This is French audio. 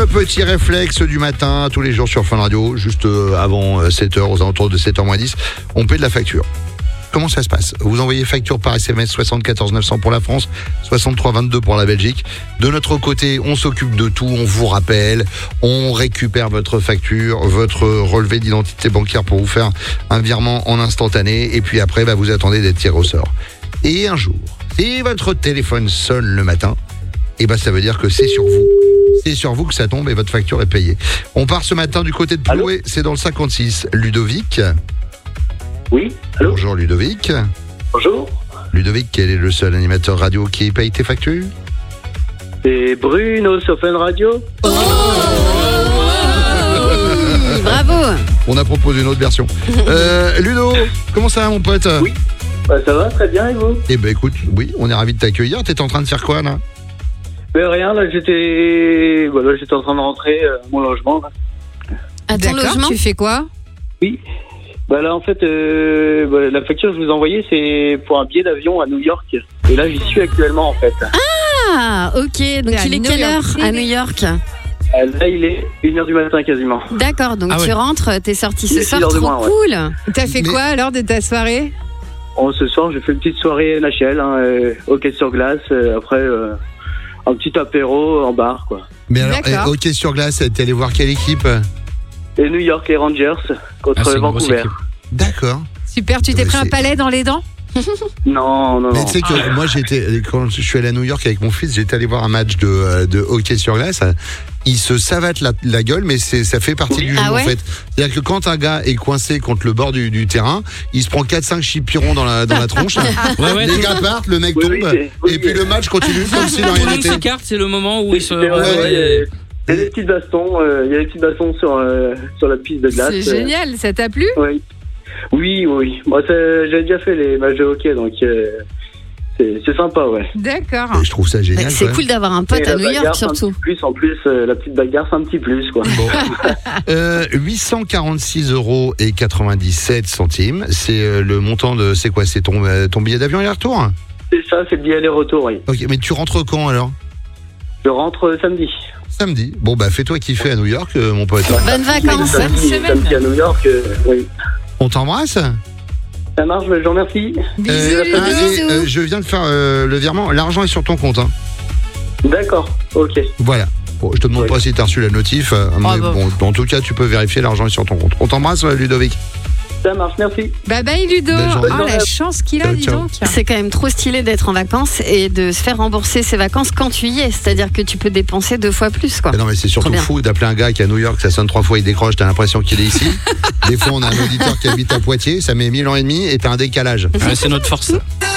le petit réflexe du matin, tous les jours sur Fun Radio, juste avant 7h, aux alentours de 7h moins 10, on paie de la facture. Comment ça se passe ? Vous envoyez facture par SMS 74 900 pour la France, 63 22 pour la Belgique. De notre côté, on s'occupe de tout, on vous rappelle, on récupère votre facture, votre relevé d'identité bancaire pour vous faire un virement en instantané. Et puis après, vous attendez d'être tiré au sort. Et un jour, si votre téléphone sonne le matin, ça veut dire que c'est sur vous. C'est sur vous que ça tombe et votre facture est payée. On part ce matin du côté de Ploué, c'est dans le 56. Ludovic. Oui, allô. Bonjour Ludovic. Bonjour. Ludovic, quel est le seul animateur radio qui paye tes factures ? C'est Bruno sur Fun Radio. Bravo. On a proposé une autre version. Ludo, comment ça va mon pote ? Oui. Ça va très bien et vous ? Écoute, oui, on est ravis de t'accueillir. T'étais en train de faire quoi là ? Rien, là j'étais en train de rentrer à mon logement. Là. À ton logement ? Tu fais quoi ? Oui. Là en fait, la facture que je vous ai envoyée c'est pour un billet d'avion à New York. Et là j'y suis actuellement en fait. Ah, ok. Donc il est quelle heure à New York ? Là il est 1h du matin quasiment. D'accord, donc tu rentres, t'es sorti ce soir, trop moins, cool. T'as fait quoi alors de ta soirée ? Ce soir j'ai fait une petite soirée NHL, hockey sur glace, après un petit apéro en bar quoi. Mais alors, hockey sur glace, t'es allé voir quelle équipe ? Et New York, les Rangers contre Vancouver. D'accord. Super, tu t'es pris un palais dans les dents ? Non. Mais tu sais que moi, quand je suis allé à New York avec mon fils, j'étais allé voir un match de hockey sur glace. Il se savate la gueule, mais ça fait partie du jeu en fait. C'est-à-dire que quand un gars est coincé contre le bord du terrain, il se prend 4-5 chipirons dans la tronche. Les gars partent, le mec tombe, et puis le match continue comme s'il n'en rien été. Tout le monde s'écarte, c'est le moment où il se... Il y a des petits bastons, sur la piste de glace. C'est génial, ça t'a plu ? Oui. Moi, j'ai déjà fait les matchs de hockey, donc c'est sympa, ouais. D'accord. Et je trouve ça génial. C'est cool d'avoir un pote à New York, surtout. En plus, la petite bagarre, c'est un petit plus, quoi. Bon. 846,97 €. C'est le montant de... C'est quoi ? C'est ton billet d'avion aller-retour ? C'est ça, c'est le billet aller-retour, oui. Ok, mais tu rentres quand alors ? Je rentre samedi. Samedi. Bon, fais-toi kiffer à New York, mon pote. Bonnes vacances. Samedi à New York, oui. On t'embrasse ? Ça marche, je vous remercie. Bisous. Je viens de faire le virement. L'argent est sur ton compte. Hein. D'accord, ok. Voilà. Bon, je te demande pas si tu as reçu la notif. Mais bon, en tout cas, tu peux vérifier, l'argent est sur ton compte. On t'embrasse, Ludovic. Ça marche, merci. Bye bye Ludo. La chance qu'il a, dis donc. C'est quand même trop stylé d'être en vacances et de se faire rembourser ses vacances quand tu y es. C'est-à-dire que tu peux dépenser 2 fois plus, quoi. Mais non, mais c'est surtout fou d'appeler un gars qui est à New York, ça sonne 3 fois, il décroche, t'as l'impression qu'il est ici. Des fois, on a un auditeur qui habite à Poitiers, ça met 1000 ans et demi et t'as un décalage. C'est notre force.